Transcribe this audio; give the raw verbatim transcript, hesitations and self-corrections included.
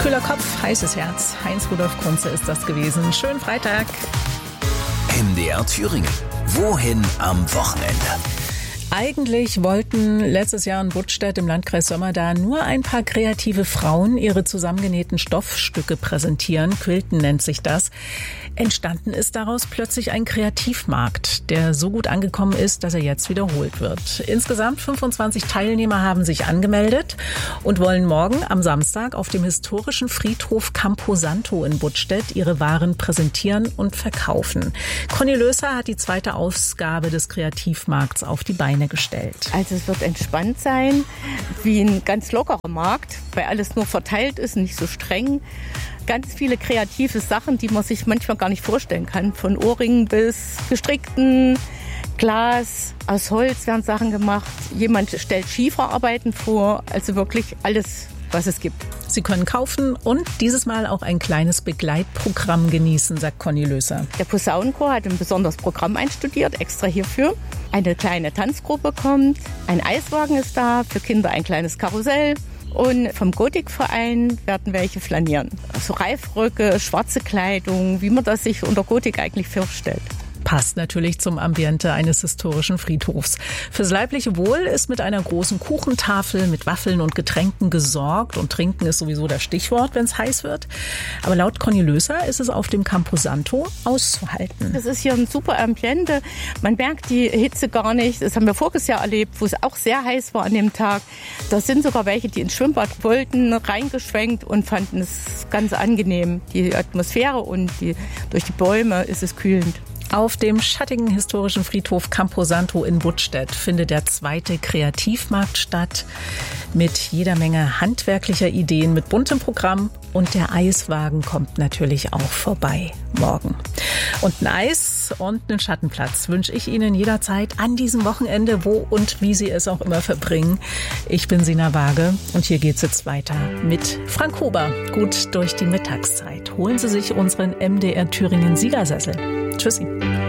Kühler Kopf, heißes Herz. Heinz-Rudolf Kunze ist das gewesen. Schönen Freitag. M D R Thüringen. Wohin am Wochenende? Eigentlich wollten letztes Jahr in Buttstedt im Landkreis Sömmerda nur ein paar kreative Frauen ihre zusammengenähten Stoffstücke präsentieren. Quilten nennt sich das. Entstanden ist daraus plötzlich ein Kreativmarkt, der so gut angekommen ist, dass er jetzt wiederholt wird. Insgesamt fünfundzwanzig Teilnehmer haben sich angemeldet und wollen morgen am Samstag auf dem historischen Friedhof Camposanto in Buttstedt ihre Waren präsentieren und verkaufen. Conny Löser hat die zweite Ausgabe des Kreativmarkts auf die Beine gestellt. Also es wird entspannt sein, wie ein ganz lockerer Markt, weil alles nur verteilt ist, nicht so streng. Ganz viele kreative Sachen, die man sich manchmal gar nicht vorstellen kann. Von Ohrringen bis gestrickten Glas, aus Holz werden Sachen gemacht. Jemand stellt Schieferarbeiten vor, also wirklich alles, was es gibt. Sie können kaufen und dieses Mal auch ein kleines Begleitprogramm genießen, sagt Conny Löser. Der Posaunenchor hat ein besonderes Programm einstudiert, extra hierfür. Eine kleine Tanzgruppe kommt, ein Eiswagen ist da, für Kinder ein kleines Karussell. Und vom Gotikverein werden welche flanieren. Also Reifröcke, schwarze Kleidung, wie man das sich unter Gotik eigentlich vorstellt. Passt natürlich zum Ambiente eines historischen Friedhofs. Fürs leibliche Wohl ist mit einer großen Kuchentafel mit Waffeln und Getränken gesorgt. Und trinken ist sowieso das Stichwort, wenn es heiß wird. Aber laut Conny Löser ist es auf dem Camposanto auszuhalten. Das ist hier ein super Ambiente. Man merkt die Hitze gar nicht. Das haben wir voriges Jahr erlebt, wo es auch sehr heiß war an dem Tag. Da sind sogar welche, die ins Schwimmbad wollten, reingeschwenkt und fanden es ganz angenehm. Die Atmosphäre und die, durch die Bäume ist es kühlend. Auf dem schattigen historischen Friedhof Camposanto in Buttstedt findet der zweite Kreativmarkt statt mit jeder Menge handwerklicher Ideen, mit buntem Programm, und der Eiswagen kommt natürlich auch vorbei morgen. Und ein Eis und einen Schattenplatz wünsche ich Ihnen jederzeit an diesem Wochenende, wo und wie Sie es auch immer verbringen. Ich bin Sina Waage und hier geht's jetzt weiter mit Frank Huber. Gut durch die Mittagszeit. Holen Sie sich unseren M D R Thüringen Siegersessel. Tschüssi.